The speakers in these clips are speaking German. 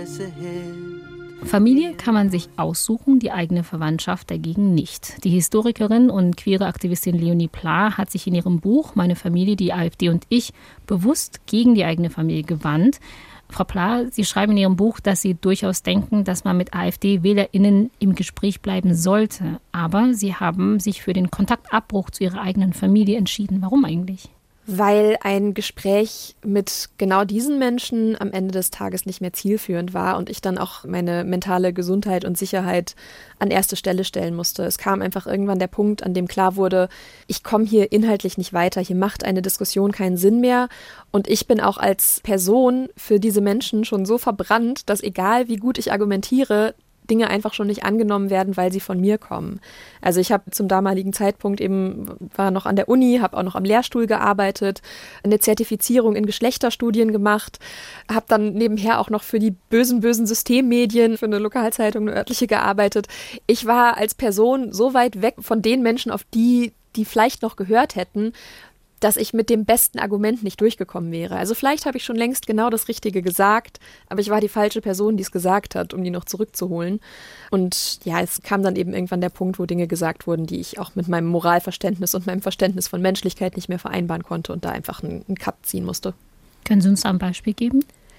Familie kann man sich aussuchen, die eigene Verwandtschaft dagegen nicht. Die Historikerin und queere Aktivistin Leonie Pla hat sich in ihrem Buch »Meine Familie, die AfD und ich« bewusst gegen die eigene Familie gewandt. Frau Pla, Sie schreiben in Ihrem Buch, dass Sie durchaus denken, dass man mit AfD-WählerInnen im Gespräch bleiben sollte. Aber Sie haben sich für den Kontaktabbruch zu Ihrer eigenen Familie entschieden. Warum eigentlich? Weil ein Gespräch mit genau diesen Menschen am Ende des Tages nicht mehr zielführend war und ich dann auch meine mentale Gesundheit und Sicherheit an erste Stelle stellen musste. Es kam einfach irgendwann der Punkt, an dem klar wurde, ich komme hier inhaltlich nicht weiter, hier macht eine Diskussion keinen Sinn mehr und ich bin auch als Person für diese Menschen schon so verbrannt, dass egal wie gut ich argumentiere, Dinge einfach schon nicht angenommen werden, weil sie von mir kommen. Also ich habe zum damaligen Zeitpunkt war noch an der Uni, habe auch noch am Lehrstuhl gearbeitet, eine Zertifizierung in Geschlechterstudien gemacht, habe dann nebenher auch noch für die bösen Systemmedien, für eine Lokalzeitung, eine örtliche gearbeitet. Ich war als Person so weit weg von den Menschen, auf die vielleicht noch gehört hätten, dass ich mit dem besten Argument nicht durchgekommen wäre. Also vielleicht habe ich schon längst genau das Richtige gesagt, aber ich war die falsche Person, die es gesagt hat, um die noch zurückzuholen. Und ja, es kam dann eben irgendwann der Punkt, wo Dinge gesagt wurden, die ich auch mit meinem Moralverständnis und meinem Verständnis von Menschlichkeit nicht mehr vereinbaren konnte und da einfach einen Cut ziehen musste. Können Sie uns da ein Beispiel geben?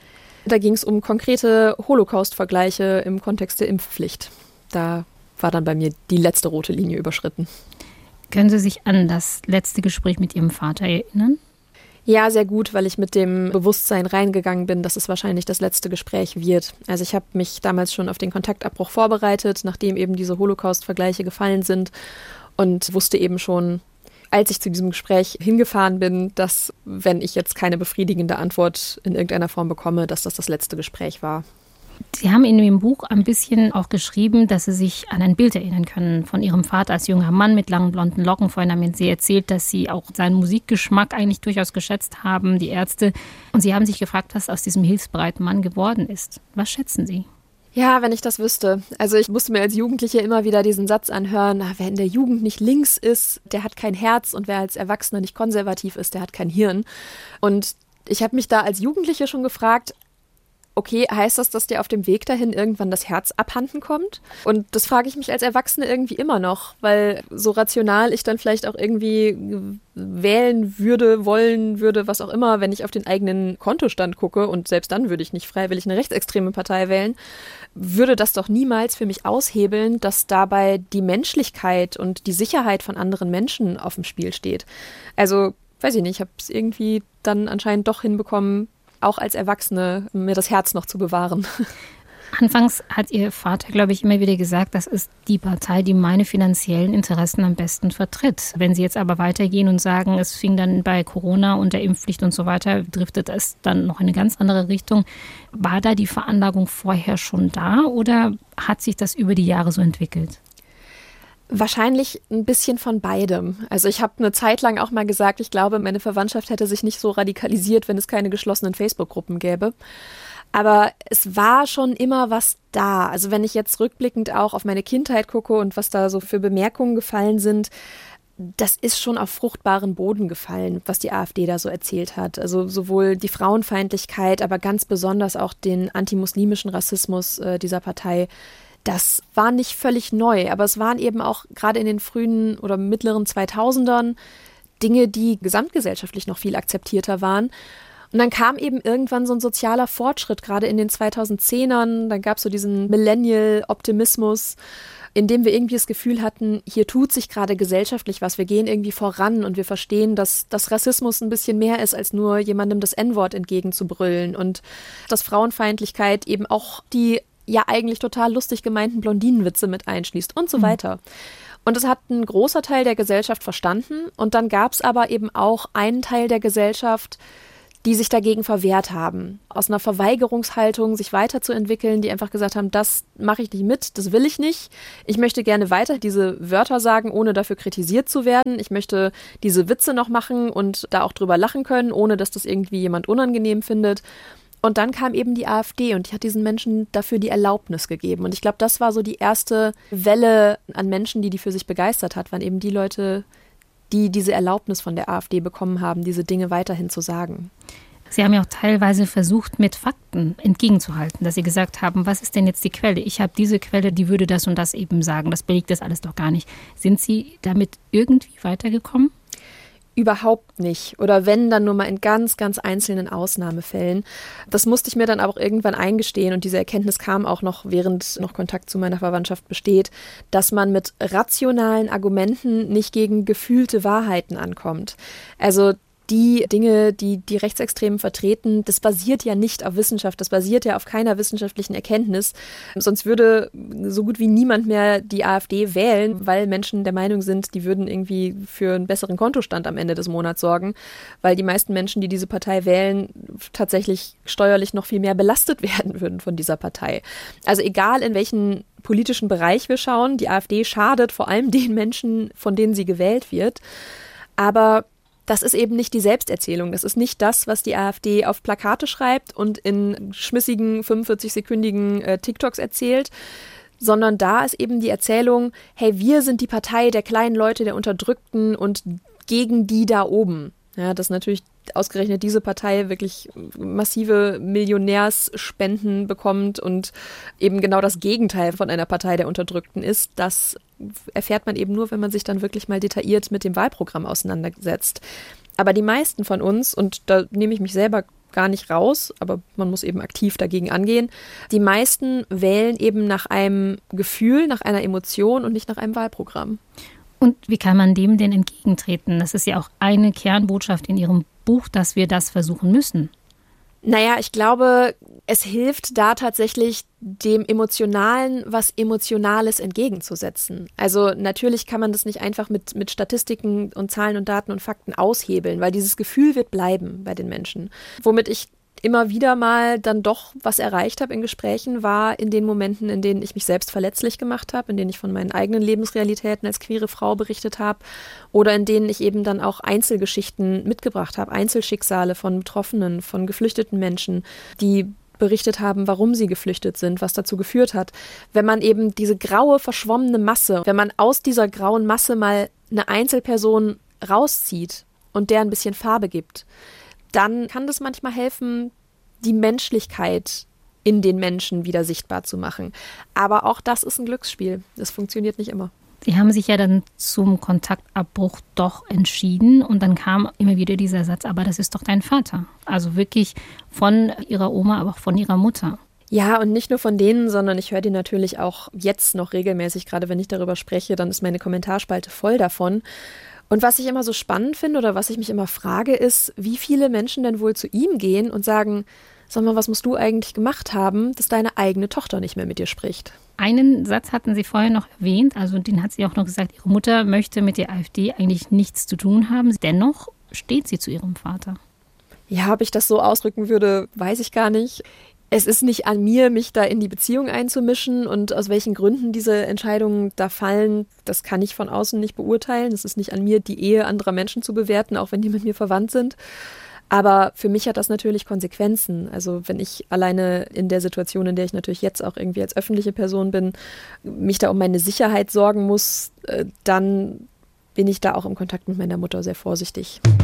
Da ging es um konkrete Holocaust-Vergleiche im Kontext der Impfpflicht. Da war dann bei mir die letzte rote Linie überschritten. Können Sie sich an das letzte Gespräch mit Ihrem Vater erinnern? Ja, sehr gut, weil ich mit dem Bewusstsein reingegangen bin, dass es wahrscheinlich das letzte Gespräch wird. Also ich habe mich damals schon auf den Kontaktabbruch vorbereitet, nachdem eben diese Holocaust-Vergleiche gefallen sind und wusste eben schon, als ich zu diesem Gespräch hingefahren bin, dass, wenn ich jetzt keine befriedigende Antwort in irgendeiner Form bekomme, dass das letzte Gespräch war. Sie haben in Ihrem Buch ein bisschen auch geschrieben, dass Sie sich an ein Bild erinnern können von Ihrem Vater als junger Mann mit langen blonden Locken. Vorhin haben Sie erzählt, dass Sie auch seinen Musikgeschmack eigentlich durchaus geschätzt haben, die Ärzte. Und Sie haben sich gefragt, was aus diesem hilfsbereiten Mann geworden ist. Was schätzen Sie? Ja, wenn ich das wüsste. Also ich musste mir als Jugendliche immer wieder diesen Satz anhören, wer in der Jugend nicht links ist, der hat kein Herz und wer als Erwachsener nicht konservativ ist, der hat kein Hirn. Und ich habe mich da als Jugendliche schon gefragt, okay, heißt das, dass dir auf dem Weg dahin irgendwann das Herz abhanden kommt? Und das frage ich mich als Erwachsene irgendwie immer noch, weil so rational ich dann vielleicht auch irgendwie wählen würde, wollen würde, was auch immer, wenn ich auf den eigenen Kontostand gucke und selbst dann würde ich nicht freiwillig eine rechtsextreme Partei wählen, würde das doch niemals für mich aushebeln, dass dabei die Menschlichkeit und die Sicherheit von anderen Menschen auf dem Spiel steht. Also, weiß ich nicht, ich habe es irgendwie dann anscheinend doch hinbekommen, auch als Erwachsene mir das Herz noch zu bewahren. Anfangs hat Ihr Vater, glaube ich, immer wieder gesagt, das ist die Partei, die meine finanziellen Interessen am besten vertritt. Wenn Sie jetzt aber weitergehen und sagen, es fing dann bei Corona und der Impfpflicht und so weiter, driftet es dann noch in eine ganz andere Richtung. War da die Veranlagung vorher schon da oder hat sich das über die Jahre so entwickelt? Wahrscheinlich ein bisschen von beidem. Also ich habe eine Zeit lang auch mal gesagt, ich glaube, meine Verwandtschaft hätte sich nicht so radikalisiert, wenn es keine geschlossenen Facebook-Gruppen gäbe. Aber es war schon immer was da. Also wenn ich jetzt rückblickend auch auf meine Kindheit gucke und was da so für Bemerkungen gefallen sind, das ist schon auf fruchtbaren Boden gefallen, was die AfD da so erzählt hat. Also sowohl die Frauenfeindlichkeit, aber ganz besonders auch den antimuslimischen Rassismus dieser Partei. Das war nicht völlig neu, aber es waren eben auch gerade in den frühen oder mittleren 2000ern Dinge, die gesamtgesellschaftlich noch viel akzeptierter waren. Und dann kam eben irgendwann so ein sozialer Fortschritt, gerade in den 2010ern. Dann gab es so diesen Millennial-Optimismus, in dem wir irgendwie das Gefühl hatten, hier tut sich gerade gesellschaftlich was. Wir gehen irgendwie voran und wir verstehen, dass Rassismus ein bisschen mehr ist, als nur jemandem das N-Wort entgegenzubrüllen. Und dass Frauenfeindlichkeit eben auch die ja eigentlich total lustig gemeinten Blondinenwitze mit einschließt und so weiter. Und das hat ein großer Teil der Gesellschaft verstanden. Und dann gab es aber eben auch einen Teil der Gesellschaft, die sich dagegen verwehrt haben. Aus einer Verweigerungshaltung, sich weiterzuentwickeln, die einfach gesagt haben, das mache ich nicht mit, das will ich nicht. Ich möchte gerne weiter diese Wörter sagen, ohne dafür kritisiert zu werden. Ich möchte diese Witze noch machen und da auch drüber lachen können, ohne dass das irgendwie jemand unangenehm findet. Und dann kam eben die AfD und die hat diesen Menschen dafür die Erlaubnis gegeben. Und ich glaube, das war so die erste Welle an Menschen, die für sich begeistert hat, waren eben die Leute, die diese Erlaubnis von der AfD bekommen haben, diese Dinge weiterhin zu sagen. Sie haben ja auch teilweise versucht, mit Fakten entgegenzuhalten, dass Sie gesagt haben, was ist denn jetzt die Quelle? Ich habe diese Quelle, die würde das und das eben sagen. Das belegt das alles doch gar nicht. Sind Sie damit irgendwie weitergekommen? Überhaupt nicht. Oder wenn, dann nur mal in ganz, ganz einzelnen Ausnahmefällen. Das musste ich mir dann aber auch irgendwann eingestehen und diese Erkenntnis kam auch noch, während noch Kontakt zu meiner Verwandtschaft besteht, dass man mit rationalen Argumenten nicht gegen gefühlte Wahrheiten ankommt. Also die Dinge, die die Rechtsextremen vertreten, das basiert ja nicht auf Wissenschaft, das basiert ja auf keiner wissenschaftlichen Erkenntnis. Sonst würde so gut wie niemand mehr die AfD wählen, weil Menschen der Meinung sind, die würden irgendwie für einen besseren Kontostand am Ende des Monats sorgen, weil die meisten Menschen, die diese Partei wählen, tatsächlich steuerlich noch viel mehr belastet werden würden von dieser Partei. Also egal in welchen politischen Bereich wir schauen, die AfD schadet vor allem den Menschen, von denen sie gewählt wird. Aber das ist eben nicht die Selbsterzählung. Das ist nicht das, was die AfD auf Plakate schreibt und in schmissigen 45-sekündigen TikToks erzählt, sondern da ist eben die Erzählung, hey, wir sind die Partei der kleinen Leute, der Unterdrückten und gegen die da oben. Ja, dass natürlich ausgerechnet diese Partei wirklich massive Millionärsspenden bekommt und eben genau das Gegenteil von einer Partei der Unterdrückten ist, das erfährt man eben nur, wenn man sich dann wirklich mal detailliert mit dem Wahlprogramm auseinandersetzt. Aber die meisten von uns, und da nehme ich mich selber gar nicht raus, aber man muss eben aktiv dagegen angehen, die meisten wählen eben nach einem Gefühl, nach einer Emotion und nicht nach einem Wahlprogramm. Und wie kann man dem denn entgegentreten? Das ist ja auch eine Kernbotschaft in Ihrem Buch, dass wir das versuchen müssen. Naja, ich glaube, es hilft da tatsächlich dem Emotionalen was Emotionales entgegenzusetzen. Also natürlich kann man das nicht einfach mit Statistiken und Zahlen und Daten und Fakten aushebeln, weil dieses Gefühl wird bleiben bei den Menschen. Womit ich immer wieder mal dann doch was erreicht habe in Gesprächen, war in den Momenten, in denen ich mich selbst verletzlich gemacht habe, in denen ich von meinen eigenen Lebensrealitäten als queere Frau berichtet habe oder in denen ich eben dann auch Einzelgeschichten mitgebracht habe, Einzelschicksale von Betroffenen, von geflüchteten Menschen, die berichtet haben, warum sie geflüchtet sind, was dazu geführt hat. Wenn man eben diese graue, verschwommene Masse, wenn man aus dieser grauen Masse mal eine Einzelperson rauszieht und der ein bisschen Farbe gibt, dann kann das manchmal helfen, die Menschlichkeit in den Menschen wieder sichtbar zu machen. Aber auch das ist ein Glücksspiel. Das funktioniert nicht immer. Sie haben sich ja dann zum Kontaktabbruch doch entschieden und dann kam immer wieder dieser Satz, aber das ist doch dein Vater. Also wirklich von Ihrer Oma, aber auch von Ihrer Mutter. Ja, und nicht nur von denen, sondern ich höre die natürlich auch jetzt noch regelmäßig. Gerade wenn ich darüber spreche, dann ist meine Kommentarspalte voll davon. Und was ich immer so spannend finde oder was ich mich immer frage, ist, wie viele Menschen denn wohl zu ihm gehen und sagen, sag mal, was musst du eigentlich gemacht haben, dass deine eigene Tochter nicht mehr mit dir spricht? Einen Satz hatten Sie vorher noch erwähnt, also den hat sie auch noch gesagt, Ihre Mutter möchte mit der AfD eigentlich nichts zu tun haben. Dennoch steht sie zu ihrem Vater. Ja, ob ich das so ausdrücken würde, weiß ich gar nicht. Es ist nicht an mir, mich da in die Beziehung einzumischen und aus welchen Gründen diese Entscheidungen da fallen, das kann ich von außen nicht beurteilen. Es ist nicht an mir, die Ehe anderer Menschen zu bewerten, auch wenn die mit mir verwandt sind. Aber für mich hat das natürlich Konsequenzen. Also wenn ich alleine in der Situation, in der ich natürlich jetzt auch irgendwie als öffentliche Person bin, mich da um meine Sicherheit sorgen muss, dann bin ich da auch im Kontakt mit meiner Mutter sehr vorsichtig.